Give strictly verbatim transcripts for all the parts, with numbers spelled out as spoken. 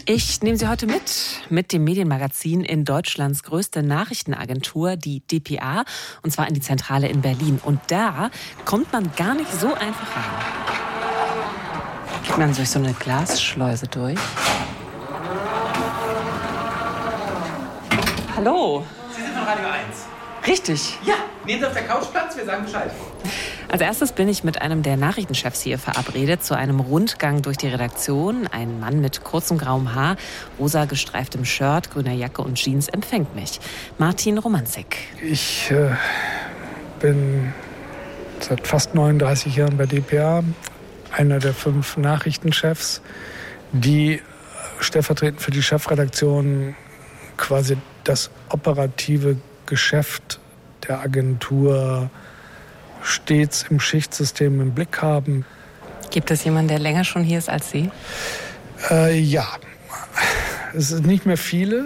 Ich nehme Sie heute mit, mit dem Medienmagazin in Deutschlands größte Nachrichtenagentur, die D P A, und zwar in die Zentrale in Berlin. Und da kommt man gar nicht so einfach rein. Geht man durch so eine Glasschleuse durch. Hallo. Sie sind von Radio eins. Richtig. Ja, nehmen Sie auf der Couch Platz, wir sagen Bescheid. Als erstes bin ich mit einem der Nachrichtenchefs hier verabredet zu einem Rundgang durch die Redaktion. Ein Mann mit kurzem grauem Haar, rosa gestreiftem Shirt, grüner Jacke und Jeans empfängt mich. Martin Romanzik. Ich äh, bin seit fast neununddreißig Jahren bei D P A, einer der fünf Nachrichtenchefs, die stellvertretend für die Chefredaktion quasi das operative Geschäft der Agentur stets im Schichtsystem im Blick haben. Gibt es jemanden, der länger schon hier ist als Sie? Äh, ja, es sind nicht mehr viele.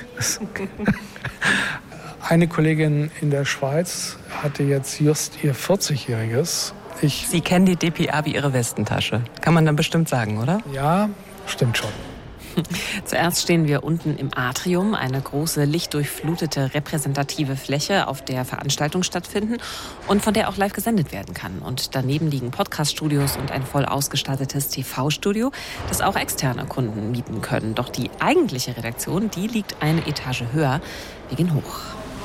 Eine Kollegin in der Schweiz hatte jetzt just ihr vierzigjähriges. Ich, Sie kennen die D P A wie Ihre Westentasche. Kann man dann bestimmt sagen, oder? Ja, stimmt schon. Zuerst stehen wir unten im Atrium, eine große, lichtdurchflutete, repräsentative Fläche, auf der Veranstaltungen stattfinden und von der auch live gesendet werden kann. Und daneben liegen Podcast-Studios und ein voll ausgestattetes T V-Studio, das auch externe Kunden mieten können. Doch die eigentliche Redaktion, die liegt eine Etage höher. Wir gehen hoch.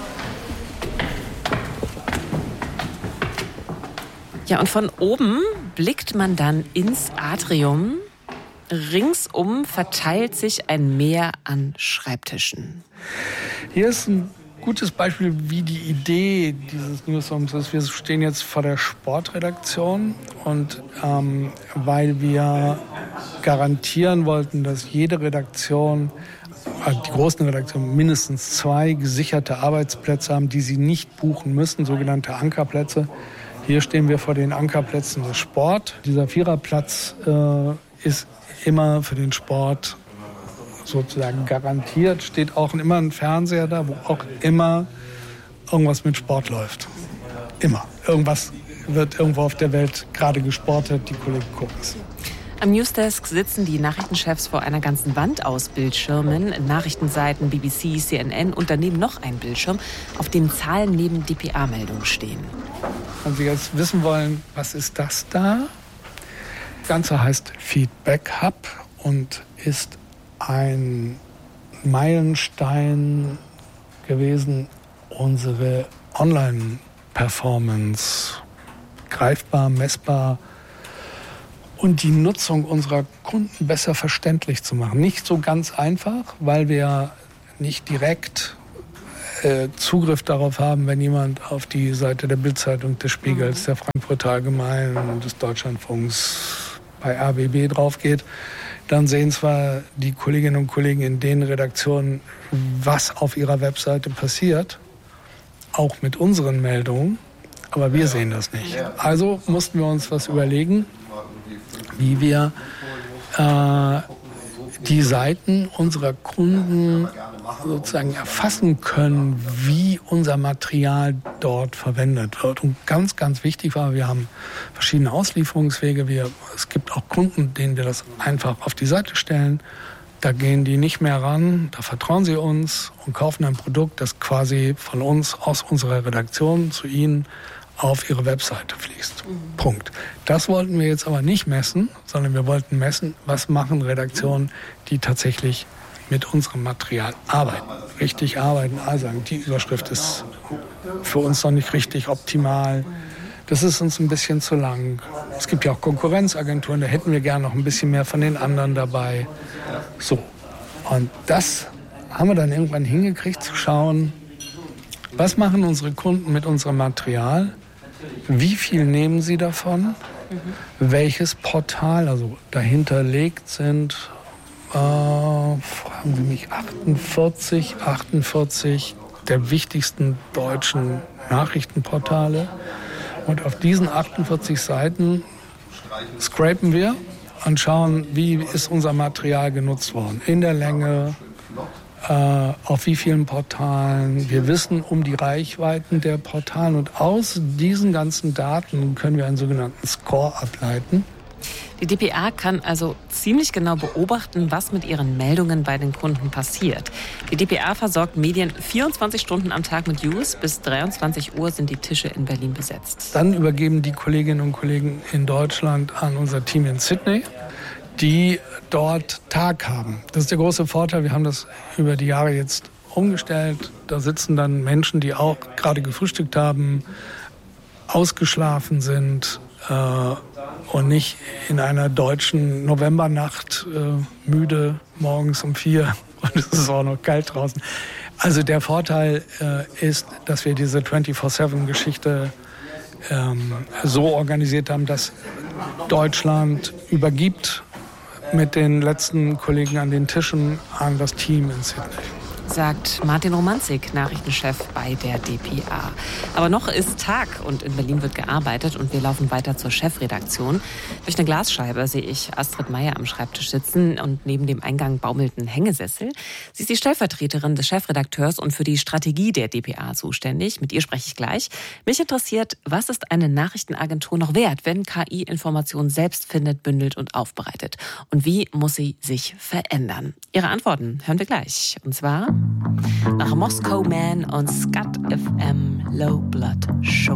Ja, und von oben blickt man dann ins Atrium. Ringsum verteilt sich ein Meer an Schreibtischen. Hier ist ein gutes Beispiel, wie die Idee dieses Newsrooms ist. Wir stehen jetzt vor der Sportredaktion und ähm, weil wir garantieren wollten, dass jede Redaktion, also die großen Redaktionen, mindestens zwei gesicherte Arbeitsplätze haben, die sie nicht buchen müssen, sogenannte Ankerplätze. Hier stehen wir vor den Ankerplätzen des Sport. Dieser Viererplatz äh, ist immer für den Sport sozusagen garantiert. Steht auch immer ein Fernseher da, wo auch immer irgendwas mit Sport läuft. Immer. Irgendwas wird irgendwo auf der Welt gerade gesportet, die Kollegen gucken es. Am Newsdesk sitzen die Nachrichtenchefs vor einer ganzen Wand aus Bildschirmen, Nachrichtenseiten, B B C, C N N und daneben noch ein Bildschirm, auf dem Zahlen neben D P A-Meldungen stehen. Wenn Sie jetzt wissen wollen, was ist das da? Das Ganze heißt Feedback Hub und ist ein Meilenstein gewesen, unsere Online-Performance greifbar, messbar und die Nutzung unserer Kunden besser verständlich zu machen. Nicht so ganz einfach, weil wir nicht direkt äh, Zugriff darauf haben, wenn jemand auf die Seite der Bild-Zeitung, des Spiegels, der Frankfurter Allgemeinen und des Deutschlandfunks bei R B B drauf geht, dann sehen zwar die Kolleginnen und Kollegen in den Redaktionen, was auf ihrer Webseite passiert, auch mit unseren Meldungen, aber wir sehen das nicht. Also mussten wir uns was überlegen, wie wir äh, die Seiten unserer Kunden sozusagen erfassen können, wie unser Material dort verwendet wird. Und ganz, ganz wichtig war, wir haben verschiedene Auslieferungswege. Wir, es gibt auch Kunden, denen wir das einfach auf die Seite stellen. Da gehen die nicht mehr ran, da vertrauen sie uns und kaufen ein Produkt, das quasi von uns aus unserer Redaktion zu ihnen auf ihre Webseite fließt. Mhm. Punkt. Das wollten wir jetzt aber nicht messen, sondern wir wollten messen, was machen Redaktionen, die tatsächlich mit unserem Material arbeiten. Richtig arbeiten, also die Überschrift ist für uns noch nicht richtig optimal. Das ist uns ein bisschen zu lang. Es gibt ja auch Konkurrenzagenturen, da hätten wir gerne noch ein bisschen mehr von den anderen dabei. So. Und das haben wir dann irgendwann hingekriegt, zu schauen, was machen unsere Kunden mit unserem Material? Wie viel nehmen sie davon? Mhm. Welches Portal, also dahinterlegt sind, äh, fragen Sie mich, achtundvierzig, achtundvierzig der wichtigsten deutschen Nachrichtenportale. Und auf diesen achtundvierzig Seiten scrapen wir und schauen, wie ist unser Material genutzt worden. In der Länge, äh, auf wie vielen Portalen. Wir wissen um die Reichweiten der Portale und aus diesen ganzen Daten können wir einen sogenannten Score ableiten. Die D P A kann also ziemlich genau beobachten, was mit ihren Meldungen bei den Kunden passiert. Die D P A versorgt Medien vierundzwanzig Stunden am Tag mit News. Bis dreiundzwanzig Uhr sind die Tische in Berlin besetzt. Dann übergeben die Kolleginnen und Kollegen in Deutschland an unser Team in Sydney, die dort Tag haben. Das ist der große Vorteil. Wir haben das über die Jahre jetzt umgestellt. Da sitzen dann Menschen, die auch gerade gefrühstückt haben, ausgeschlafen sind, äh, und nicht in einer deutschen Novembernacht äh, müde morgens um vier und es ist auch noch kalt draußen. Also der Vorteil äh, ist, dass wir diese vierundzwanzig sieben Geschichte ähm, so organisiert haben, dass Deutschland übergibt mit den letzten Kollegen an den Tischen an das Team in Sydney. Sagt Martin Romanzig, Nachrichtenchef bei der D P A. Aber noch ist Tag und in Berlin wird gearbeitet und wir laufen weiter zur Chefredaktion. Durch eine Glasscheibe sehe ich Astrid Meyer am Schreibtisch sitzen und neben dem Eingang baumelt ein Hängesessel. Sie ist die Stellvertreterin des Chefredakteurs und für die Strategie der D P A zuständig. Mit ihr spreche ich gleich. Mich interessiert, was ist eine Nachrichtenagentur noch wert, wenn K I Informationen selbst findet, bündelt und aufbereitet? Und wie muss sie sich verändern? Ihre Antworten hören wir gleich. Und zwar nach Moscow Man und Scat F M Low Blood Show.